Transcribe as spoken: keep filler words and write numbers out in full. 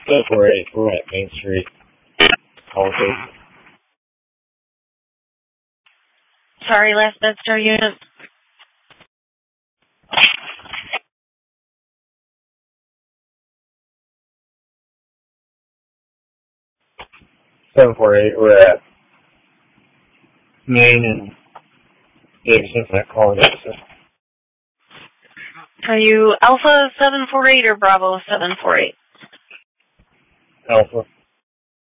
seven four eight, we're at Main Street. Call station. Sorry, last Bedster unit. seven four eight, we're at Main and Davidson for that call. Are you Alpha seven four eight or Bravo seven four eight? Alpha.